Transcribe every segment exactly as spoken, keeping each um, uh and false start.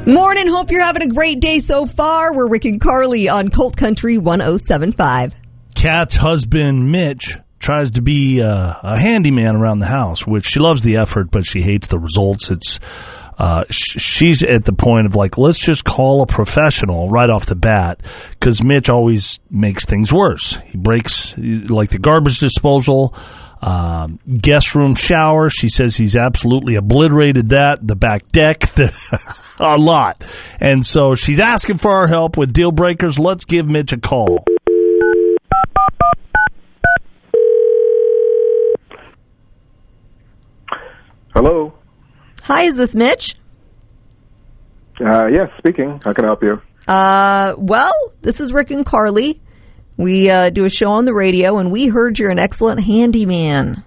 Morning. Hope you're having a great day so far. We're Rick and Carly on Colt Country one oh seven point five. Kat's husband, Mitch, tries to be uh, a handyman around the house, which she loves the effort, but she hates the results. It's uh, sh- she's at the point of like, let's just call a professional right off the bat, because Mitch always makes things worse. He breaks, like the garbage disposal, um, guest room shower. She says he's absolutely obliterated that, the back deck, the a lot. And so she's asking for our help with deal breakers. Let's give Mitch a call. Hello. Hi, is this Mitch? Uh, yes, speaking. How can I help you? Uh, well, this is Rick and Carly. We uh, do a show on the radio, and we heard you're an excellent handyman.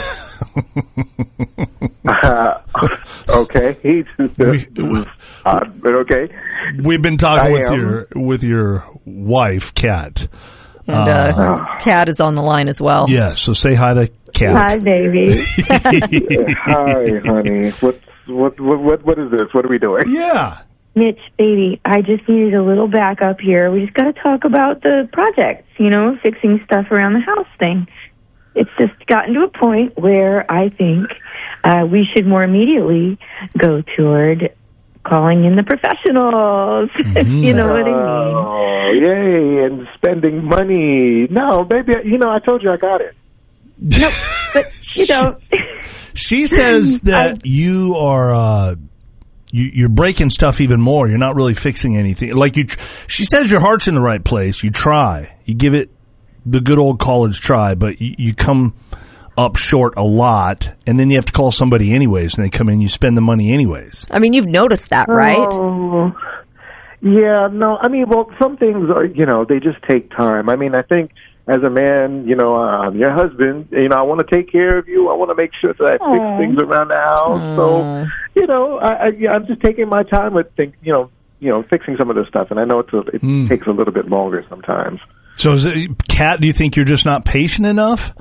uh, okay. He's odd, but okay. We've been talking I with am. your with your wife, Kat. And uh, Kat is on the line as well. Yes, yeah, so say hi to Kat. Hi, baby. Hi, honey. What's, what, what, what, what is this? What are we doing? Yeah. Mitch, baby, I just needed a little backup here. We just got to talk about the projects, you know, fixing stuff around the house thing. It's just gotten to a point where I think uh, we should more immediately go toward calling in the professionals. Mm-hmm. You know what I mean? Oh, yay, and spending money. No, baby, you know, I told you I got it. Nope, but, you know. She says that I, you are... Uh, You, you're breaking stuff even more. You're not really fixing anything. Like you, she says your heart's in the right place. You try. You give it the good old college try, but you, you come up short a lot, and then you have to call somebody anyways, and they come in, you spend the money anyways. I mean, you've noticed that, right? Oh, yeah, no, I mean, well, some things are, you know, they just take time. I mean, I think as a man, you know, I'm your husband, you know, I want to take care of you. I want to make sure that I Aww. fix things around the house. Aww. So, you know, I, I, yeah, I'm just taking my time with, think, you know, you know, fixing some of this stuff. And I know it's a, it Mm. takes a little bit longer sometimes. So, is it, Kat, do you think you're just not patient enough?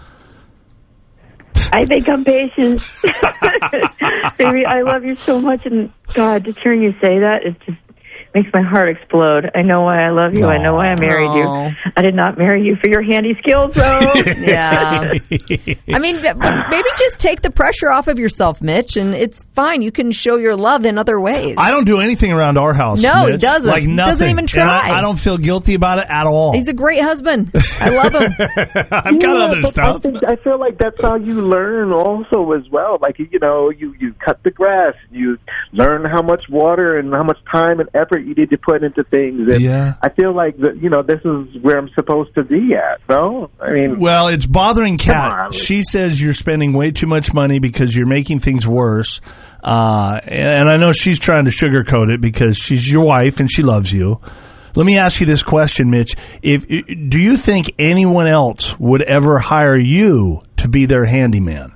I think I'm patient. Baby, I love you so much, and God, to hear you say that, it just makes my heart explode. I know why I love you. Aww. I know why I married Aww. you. I did not marry you for your handy skills, though. Yeah. I mean, maybe just take the pressure off of yourself, Mitch, and it's fine. You can show your love in other ways. I don't do anything around our house. No, he Mitch. doesn't. Like He nothing. doesn't even try. And I, I don't feel guilty about it at all. He's a great husband. I love him. I've got Yeah, other but stuff. I, think, I feel like that's how you learn also as well. Like, you know, you, you cut the grass, you learn how much water and how much time and effort you need to put into things. And Yeah. I feel like, that, you know, this is where I'm supposed to be at, no? I mean... Well, it's bothering Come Kat. on. She says you're spending way too much money because you're making things worse. Uh, and, and I know she's trying to sugarcoat it because she's your wife and she loves you. Let me ask you this question, Mitch. If do you think anyone else would ever hire you to be their handyman?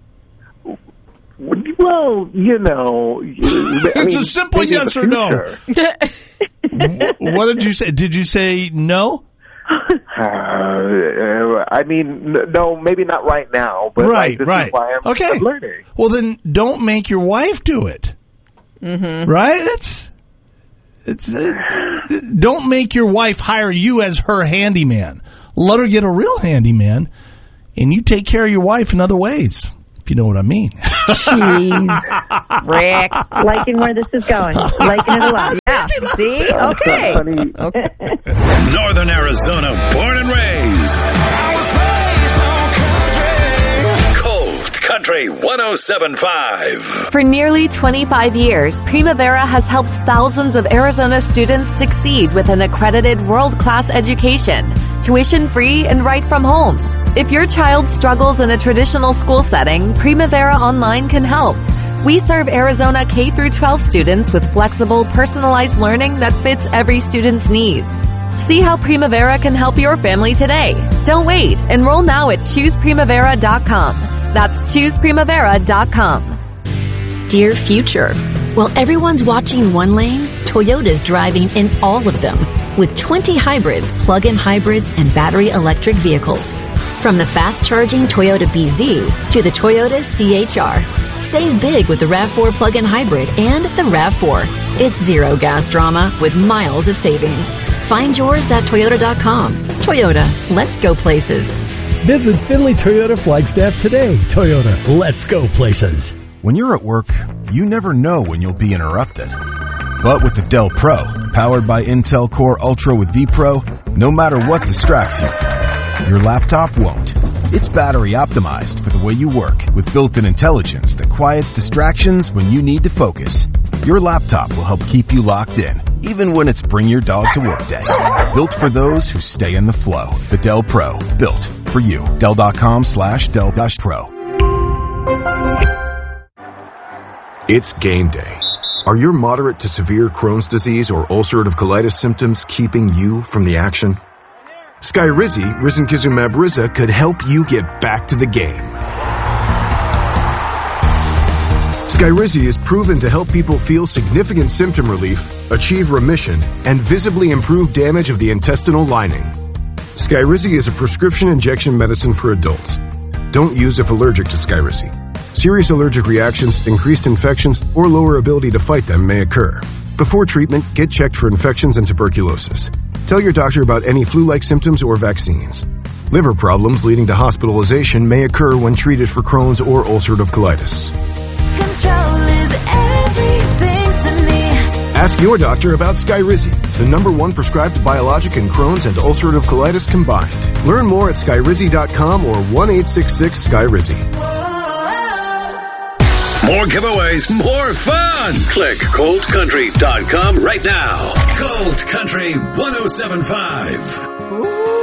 Well, you know... I It's mean, a simple maybe in yes the or no. future. Wh- What did you say? Did you say no? Uh, I mean, n- no, maybe not right now, but Right, like, this right. is why I'm, Okay. I'm learning. Well, then don't make your wife do it. Mm-hmm. Right? It's it's uh, don't make your wife hire you as her handyman. Let her get a real handyman, and you take care of your wife in other ways. If you know what I mean. Jeez. Rick. Liking where this is going. Liking it a lot. Yeah. See? Okay. Honey, Okay. Northern Arizona, born and raised. Colt Country one oh seven point five. For nearly twenty-five years, Primavera has helped thousands of Arizona students succeed with an accredited world-class education, tuition-free and right from home. If your child struggles in a traditional school setting, Primavera Online can help. We serve Arizona K through twelve students with flexible, personalized learning that fits every student's needs. See how Primavera can help your family today. Don't wait. Enroll now at choose primavera dot com. That's choose primavera dot com. Dear future, while everyone's watching one lane, Toyota's driving in all of them with twenty hybrids, plug-in hybrids, and battery electric vehicles. From the fast-charging Toyota B Z to the Toyota C H R. Save big with the RAV four plug-in hybrid and the RAV four. It's zero gas drama with miles of savings. Find yours at Toyota dot com. Toyota, let's go places. Visit Findlay Toyota Flagstaff today. Toyota, let's go places. When you're at work, you never know when you'll be interrupted. But with the Dell Pro, powered by Intel Core Ultra with vPro, no matter what distracts you, your laptop won't. It's battery optimized for the way you work with built-in intelligence that quiets distractions when you need to focus. Your laptop will help keep you locked in, even when it's bring your dog to work day. Built for those who stay in the flow. The Dell Pro, built for you. Dell.com slash Dell dash Pro. It's game day. Are your moderate to severe Crohn's disease or ulcerative colitis symptoms keeping you from the action? Skyrizi, risankizumab Riza, could help you get back to the game. Skyrizi is proven to help people feel significant symptom relief, achieve remission, and visibly improve damage of the intestinal lining. Skyrizi is a prescription injection medicine for adults. Don't use if allergic to Skyrizi. Serious allergic reactions, increased infections, or lower ability to fight them may occur. Before treatment, get checked for infections and tuberculosis. Tell your doctor about any flu-like symptoms or vaccines. Liver problems leading to hospitalization may occur when treated for Crohn's or ulcerative colitis. Control is everything to me. Ask your doctor about Skyrizi, the number one prescribed biologic in Crohn's and ulcerative colitis combined. Learn more at Skyrizi dot com or one eight six six Skyrizi. More giveaways, more fun. Click cold country dot com right now. Cold Country one oh seven point five.